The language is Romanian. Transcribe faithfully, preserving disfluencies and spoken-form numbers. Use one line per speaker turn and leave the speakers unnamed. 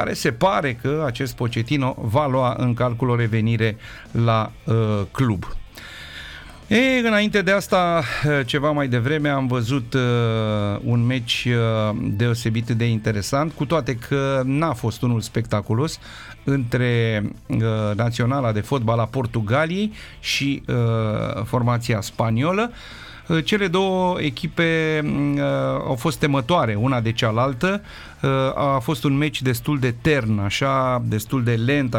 care se pare că acest Pochettino va lua în calcul o revenire la uh, club. E, înainte de asta, ceva mai devreme, am văzut uh, un meci uh, deosebit de interesant, cu toate că n-a fost unul spectaculos, între uh, Naționala de Fotbal a Portugaliei și uh, formația spaniolă. Uh, cele două echipe uh, au fost temătoare una de cealaltă. Uh, a fost un meci destul de tern, așa, destul de lent,